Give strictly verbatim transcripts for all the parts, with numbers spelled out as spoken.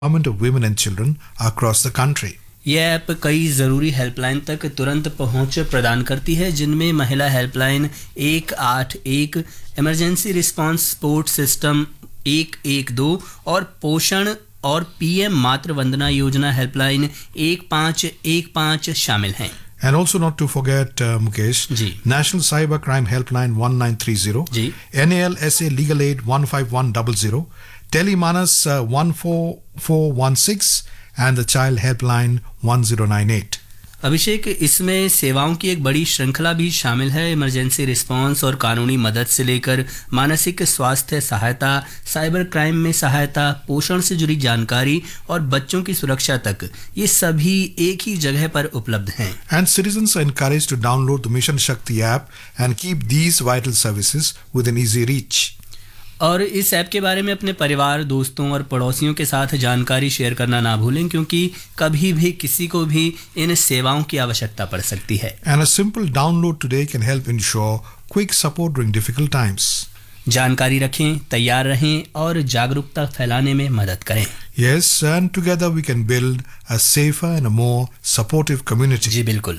empowerment of women and children across the country. यह app कई ज़रूरी हेल्पलाइन तक तुरंत पहुंच प्रदान करती है, जिनमें महिला हेल्पलाइन एक आठ एक, इमरजेंसी रिस्पांस सपोर्ट सिस्टम एक एक दो और पोषण और पीएम मातृ वंदना योजना हेल्पलाइन एक पाँच एक पाँच शामिल हैं. And also not to forget, uh, Mukesh, ji. National Cyber Crime Helpline one nine three zero, ji. N A L S A Legal Aid one five one zero zero, Telemanas uh, one four four one six, and the Child Helpline one zero nine eight. अभिषेक, इसमें सेवाओं की एक बड़ी श्रृंखला भी शामिल है. Emergency response और कानूनी मदद से लेकर मानसिक स्वास्थ्य सहायता, साइबर क्राइम में सहायता, पोषण से जुड़ी जानकारी और बच्चों की सुरक्षा तक, ये सभी एक ही जगह पर उपलब्ध हैं. And citizens are encouraged to download the Mission Shakti app and keep these vital services within easy reach. और इस ऐप के बारे में अपने परिवार, दोस्तों और पड़ोसियों के साथ जानकारी शेयर करना ना भूलें, क्योंकि कभी भी किसी को भी इन सेवाओं की आवश्यकता पड़ सकती है. And a simple download today can help ensure quick support during difficult times. जानकारी रखें, तैयार रहें और जागरूकता फैलाने में मदद करें. Yes, and together we can build a safer and a more supportive community. जी बिल्कुल.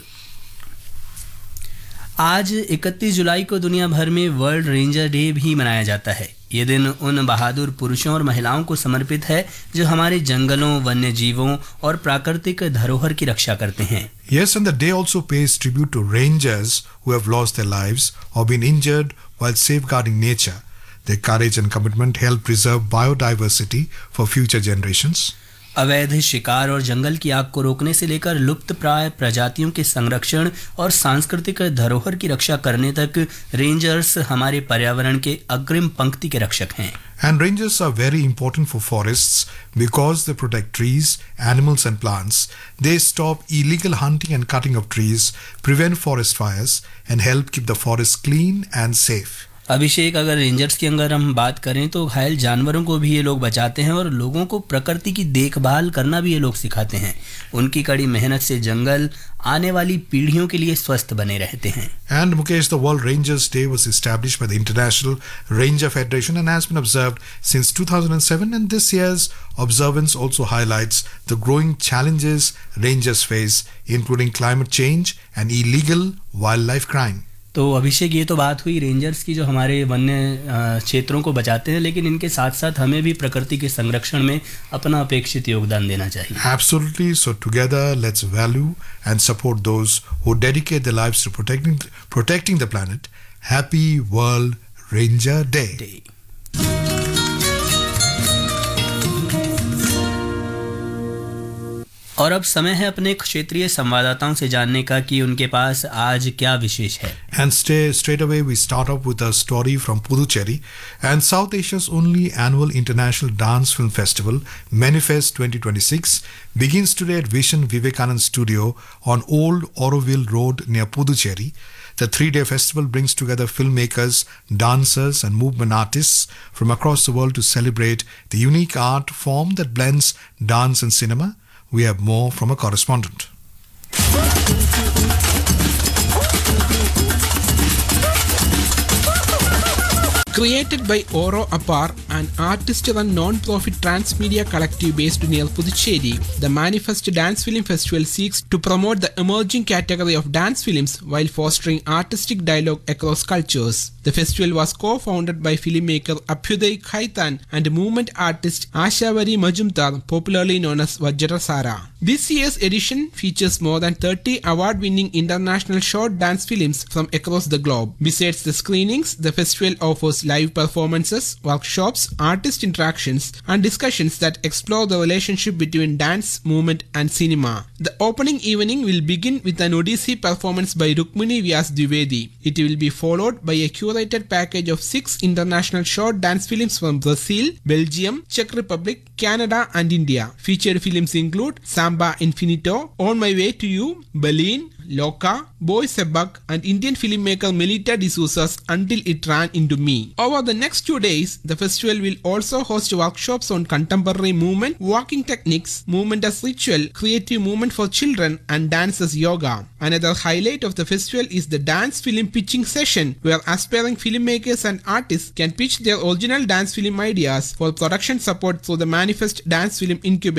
आज इकतीस जुलाई को दुनिया भर में वर्ल्ड रेंजर डे भी मनाया जाता है. ये दिन उन बहादुर पुरुषों और महिलाओं को समर्पित है जो हमारे जंगलों, वन्य जीवों और प्राकृतिक धरोहर की रक्षा करते हैं. Yes, and the day also pays tribute to rangers who have lost their lives or been injured while safeguarding nature. Their courage and commitment help preserve biodiversity for future generations. अवैध शिकार और जंगल की आग को रोकने से लेकर लुप्त प्राय प्रजातियों के संरक्षण और सांस्कृतिक धरोहर की रक्षा करने तक रेंजर्स हमारे पर्यावरण के अग्रिम पंक्ति के रक्षक हैं. And rangers are very important for forests because they protect trees, animals and plants. They stop illegal hunting and cutting of trees, prevent forest fires and help keep the forest clean and safe. अभिषेक, अगर rangers की अगर हम बात करें तो घायल जानवरों को भी ये लोग बचाते हैं और लोगों को प्रकृति की देखभाल करना भी ये लोग सिखाते हैं. उनकी कड़ी मेहनत से जंगल आने वाली पीढ़ियों के लिए स्वस्थ बने रहते हैं. And Mukesh, the World Rangers Day was established by the International Ranger Federation and has been observed since two thousand seven, and this year's observance also highlights the growing challenges rangers face, including climate change and illegal wildlife crime. तो अभिषेक, ये तो बात हुई rangers की जो हमारे वन्य क्षेत्रों को बचाते हैं, लेकिन इनके साथ साथ हमें भी प्रकृति के संरक्षण में अपना अपेक्षित योगदान देना चाहिए. Absolutely. So together let's value and support those who dedicate their lives to protecting protecting the planet. Happy World Ranger Day. Day. और अब समय है अपने क्षेत्रीय संवाददाताओं से जानने का कि उनके पास आज क्या विशेष है. And stay straight away we start off with a story from Puducherry, and South Asia's only annual international dance film festival, Manifest twenty twenty-six, begins today at Vision Vivekanand Studio on Old Auroville Road near Puducherry. The three-day festival brings together filmmakers, dancers and movement artists from across the world to celebrate the unique art form that blends dance and cinema. We have more from a correspondent. Created by Oro Apar, an artist-run non-profit transmedia collective based near Puducherry, the Manifest Dance Film Festival seeks to promote the emerging category of dance films while fostering artistic dialogue across cultures. The festival was co-founded by filmmaker Abhyuday Khaitan and movement artist Ashavari Majumdar, popularly known as Vajrasara. This year's edition features more than thirty award-winning international short dance films from across the globe. Besides the screenings, the festival offers live performances, workshops, artist interactions, and discussions that explore the relationship between dance, movement, and cinema. The opening evening will begin with an Odissi performance by Rukmini Vyas Dwivedi. It will be followed by a curated package of six international short dance films from Brazil, Belgium, Czech Republic, Canada, and India. Featured films include Samba Infinito, On My Way to You, Berlin, Loka, Boy Sebak, and Indian filmmaker Melita D'Souza's Until It Ran Into Me. Over the next two days, the festival will also host workshops on contemporary movement, walking techniques, movement as ritual, creative movement for children, and dance as yoga. Another highlight of the festival is the dance film pitching session, where aspiring filmmakers and artists can pitch their original dance film ideas for production support through the Manifest Dance Film Incubator.